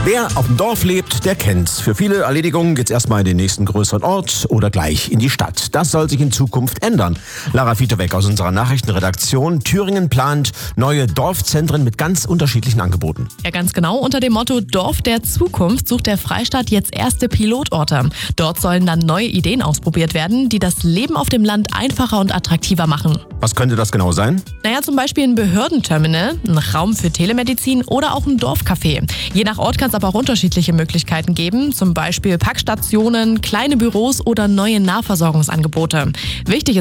Wer auf dem Dorf lebt, der kennt's. Für viele Erledigungen geht's erstmal in den nächsten größeren Ort oder gleich in die Stadt. Das soll sich in Zukunft ändern. Lara Vietebeck aus unserer Nachrichtenredaktion. Thüringen plant neue Dorfzentren mit ganz unterschiedlichen Angeboten. Ja, ganz genau. Unter dem Motto Dorf der Zukunft sucht der Freistaat jetzt erste Pilotorte. Dort sollen dann neue Ideen ausprobiert werden, die das Leben auf dem Land einfacher und attraktiver machen. Was könnte das genau sein? Zum Beispiel ein Behördenterminal, ein Raum für Telemedizin oder auch ein Dorfcafé. Je nach Ort kann es aber auch unterschiedliche Möglichkeiten geben, zum Beispiel Packstationen, kleine Büros oder neue Nahversorgungsangebote. Wichtig